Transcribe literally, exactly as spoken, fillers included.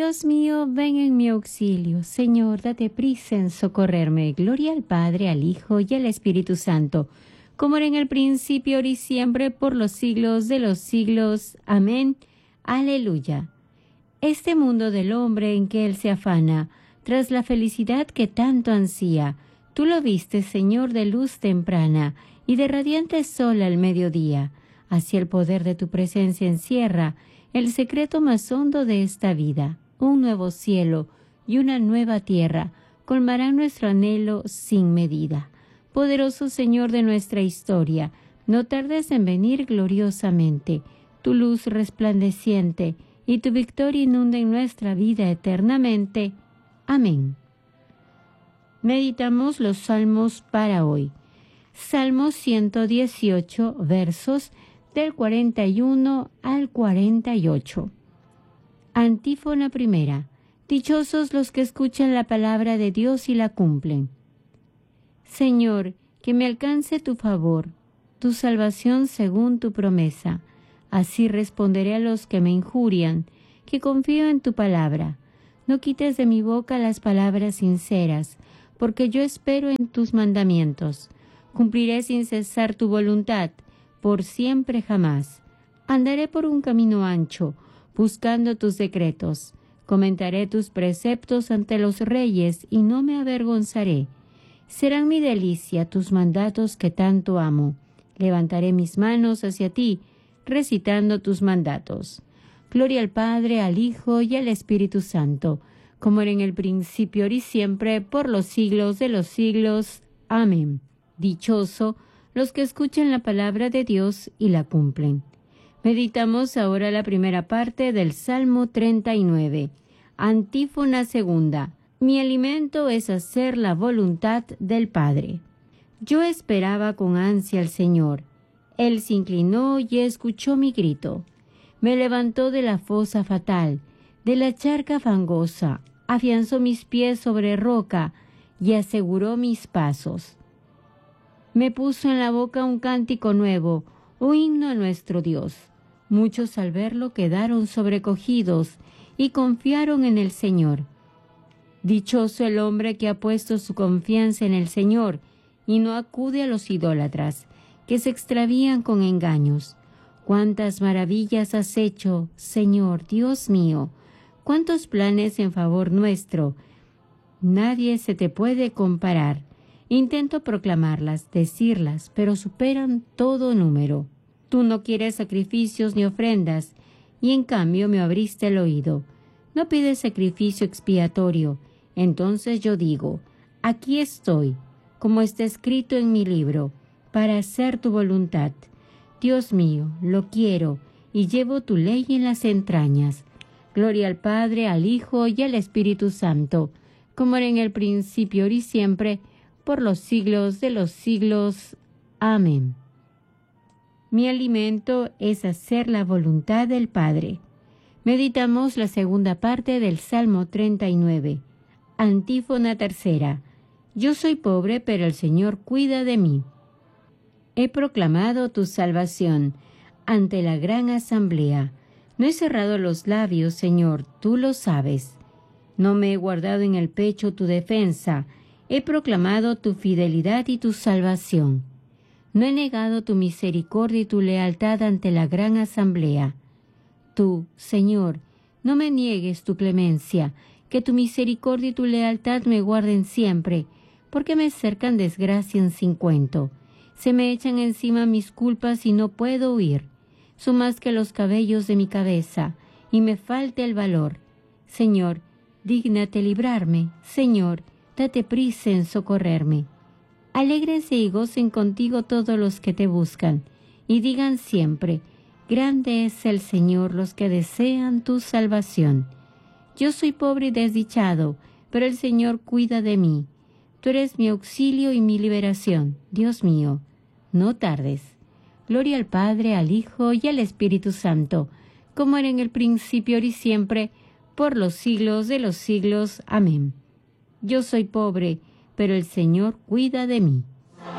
Dios mío, ven en mi auxilio. Señor, date prisa en socorrerme. Gloria al Padre, al Hijo y al Espíritu Santo, como era en el principio, ahora y siempre, por los siglos de los siglos. Amén. Aleluya. Este mundo del hombre en que él se afana, tras la felicidad que tanto ansía, tú lo viste, Señor, de luz temprana y de radiante sol al mediodía. Hacia el poder de tu presencia encierra el secreto más hondo de esta vida. Un nuevo cielo y una nueva tierra colmarán nuestro anhelo sin medida. Poderoso Señor de nuestra historia, no tardes en venir gloriosamente. Tu luz resplandeciente y tu victoria inunden nuestra vida eternamente. Amén. Meditamos los salmos para hoy. Salmo ciento dieciocho, versos del cuarenta y uno al cuarenta y ocho. Antífona primera. Dichosos los que escuchan la palabra de Dios y la cumplen. Señor, que me alcance tu favor, tu salvación según tu promesa. Así responderé a los que me injurian, que confío en tu palabra. No quites de mi boca las palabras sinceras, porque yo espero en tus mandamientos. Cumpliré sin cesar tu voluntad, por siempre jamás. Andaré por un camino ancho, buscando tus decretos. Comentaré tus preceptos ante los reyes y no me avergonzaré. Serán mi delicia tus mandatos que tanto amo. Levantaré mis manos hacia ti, recitando tus mandatos. Gloria al Padre, al Hijo y al Espíritu Santo, como era en el principio, ahora y siempre, por los siglos de los siglos. Amén. Dichoso los que escuchan la palabra de Dios y la cumplen. Meditamos ahora la primera parte del Salmo treinta y nueve. Antífona segunda. Mi alimento es hacer la voluntad del Padre. Yo esperaba con ansia al Señor. Él se inclinó y escuchó mi grito. Me levantó de la fosa fatal, de la charca fangosa, afianzó mis pies sobre roca y aseguró mis pasos. Me puso en la boca un cántico nuevo, un himno a nuestro Dios. Muchos al verlo quedaron sobrecogidos y confiaron en el Señor. Dichoso el hombre que ha puesto su confianza en el Señor y no acude a los idólatras, que se extravían con engaños. Cuántas maravillas has hecho, Señor, Dios mío, cuántos planes en favor nuestro. Nadie se te puede comparar. Intento proclamarlas, decirlas, pero superan todo número. Tú no quieres sacrificios ni ofrendas, y en cambio me abriste el oído. No pides sacrificio expiatorio. Entonces yo digo, aquí estoy, como está escrito en mi libro, para hacer tu voluntad. Dios mío, lo quiero, y llevo tu ley en las entrañas. Gloria al Padre, al Hijo y al Espíritu Santo, como era en el principio, ahora y siempre, por los siglos de los siglos. Amén. Mi alimento es hacer la voluntad del Padre. Meditamos la segunda parte del Salmo treinta y nueve. Antífona tercera. Yo soy pobre, pero el Señor cuida de mí. He proclamado tu salvación ante la gran asamblea. No he cerrado los labios, Señor, tú lo sabes. No me he guardado en el pecho tu defensa. He proclamado tu fidelidad y tu salvación. No he negado tu misericordia y tu lealtad ante la gran asamblea. Tú, Señor, no me niegues tu clemencia, que tu misericordia y tu lealtad me guarden siempre, porque me cercan desgracia sin cuento. Se me echan encima mis culpas y no puedo huir. Son más que los cabellos de mi cabeza, y me falta el valor. Señor, dígnate librarme. Señor, date prisa en socorrerme. Alégrense y gocen contigo todos los que te buscan, y digan siempre, grande es el Señor los que desean tu salvación. Yo soy pobre y desdichado, pero el Señor cuida de mí. Tú eres mi auxilio y mi liberación, Dios mío. No tardes. Gloria al Padre, al Hijo y al Espíritu Santo, como era en el principio, ahora y siempre, por los siglos de los siglos. Amén. Yo soy pobre, pero el Señor cuida de mí.